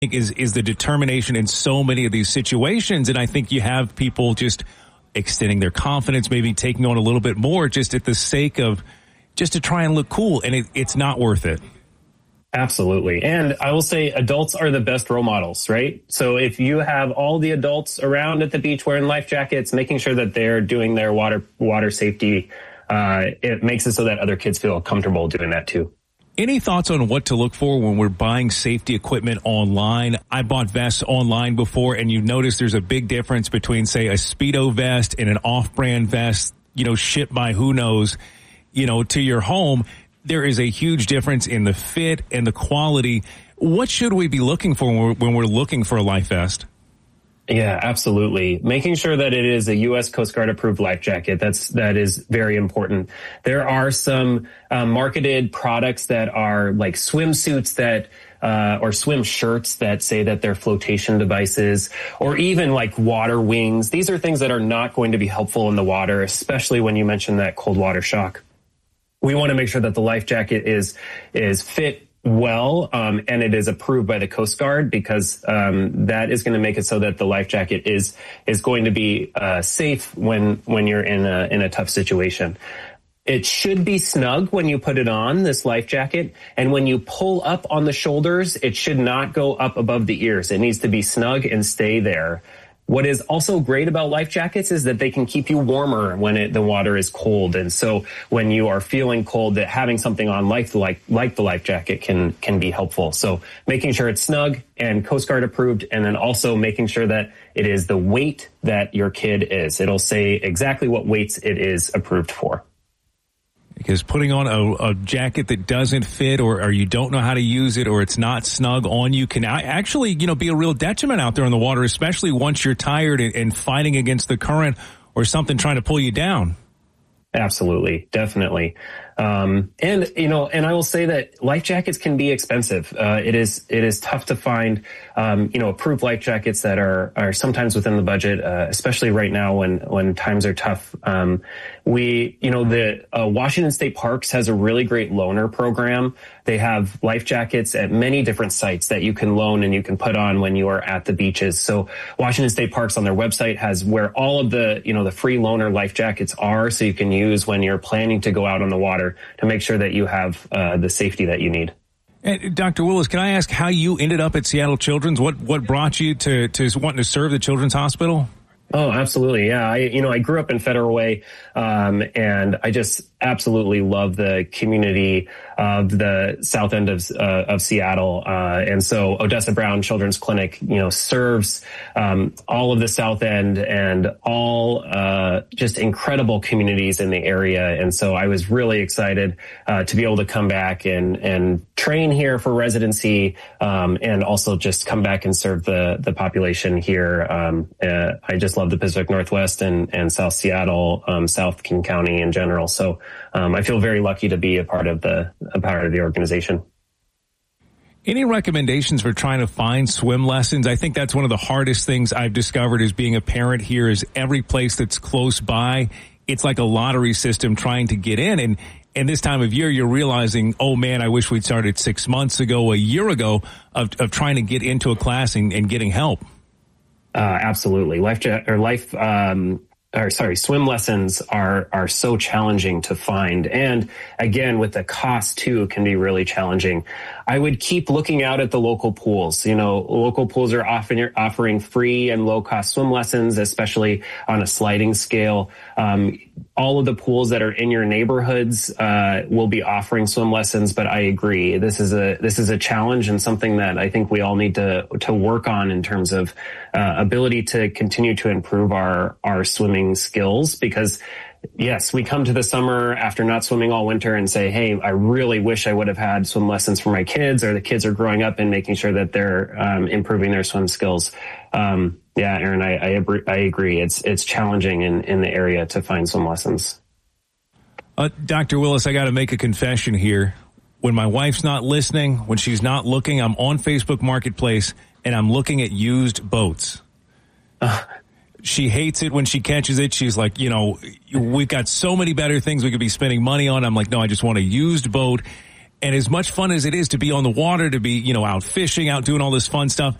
is the determination in so many of these situations. And I think you have people just extending their confidence, maybe taking on a little bit more just at the sake of just to try and look cool. And it's not worth it. Absolutely. And I will say adults are the best role models, right? So if you have all the adults around at the beach wearing life jackets, making sure that they're doing their water safety, it makes it so that other kids feel comfortable doing that too. Any thoughts on what to look for when we're buying safety equipment online? I bought vests online before, and you notice there's a big difference between, say, a Speedo vest and an off-brand vest, shipped by who knows, to your home. There is a huge difference in the fit and the quality. What should we be looking for when we're looking for a life vest? Yeah, absolutely. Making sure that it is a U.S. Coast Guard approved life jacket. That is very important. There are some marketed products that are like swimsuits that or swim shirts that say that they're flotation devices, or even like water wings. These are things that are not going to be helpful in the water, especially when you mention that cold water shock. We want to make sure that the life jacket is fit well, and it is approved by the Coast Guard, because that is going to make it so that the life jacket is going to be safe when you're in a tough situation. It should be snug when you put it on, this life jacket, and when you pull up on the shoulders, it should not go up above the ears. It needs to be snug and stay there. What is also great about life jackets is that they can keep you warmer when the water is cold. And so when you are feeling cold, that having something on like the life jacket can be helpful. So making sure it's snug and Coast Guard approved, and then also making sure that it is the weight that your kid is. It'll say exactly what weights it is approved for. Because putting on a jacket that doesn't fit, or you don't know how to use it, or it's not snug on you, can actually, be a real detriment out there in the water, especially once you're tired and fighting against the current or something trying to pull you down. Absolutely. Definitely. And I will say that life jackets can be expensive. It is tough to find, approved life jackets that are sometimes within the budget, especially right now when times are tough. The Washington State Parks has a really great loaner program. They have life jackets at many different sites that you can loan and you can put on when you are at the beaches. So Washington State Parks on their website has where all of the free loaner life jackets are, so you can use when you're planning to go out on the water to make sure that you have the safety that you need. And Dr. Willis, can I ask how you ended up at Seattle Children's? What brought you to wanting to serve the Children's Hospital? Oh, absolutely. Yeah. I grew up in Federal Way, and I just absolutely love the community of the south end of Seattle. And so Odessa Brown Children's Clinic, serves, all of the south end and all, just incredible communities in the area. And so I was really excited, to be able to come back and train here for residency, and also just come back and serve the population here. I just love the Pacific Northwest and South Seattle, South King County in general. So, I feel very lucky to be a part of the organization. Any recommendations for trying to find swim lessons? I think that's one of the hardest things I've discovered as being a parent here, is every place that's close by, it's like a lottery system trying to get in. And this time of year, you're realizing, oh man, I wish we'd started 6 months ago, a year ago, of trying to get into a class and getting help. Absolutely. Swim lessons are so challenging to find. And again, with the cost too, can be really challenging. I would keep looking out at the local pools. Local pools are often offering free and low cost swim lessons, especially on a sliding scale. All of the pools that are in your neighborhoods, will be offering swim lessons, but I agree. This is a challenge and something that I think we all need to work on in terms of, ability to continue to improve our swimming skills, because yes, we come to the summer after not swimming all winter and say, hey, I really wish I would have had swim lessons for my kids, or the kids are growing up and making sure that they're, improving their swim skills. Yeah, Aaron, I agree. It's challenging in the area to find swim lessons. Dr. Willis, I got to make a confession here. When my wife's not listening, when she's not looking, I'm on Facebook Marketplace and I'm looking at used boats. She hates it when she catches it. She's like, we've got so many better things we could be spending money on. I'm like, no, I just want a used boat. And as much fun as it is to be on the water, to be, out fishing, out doing all this fun stuff,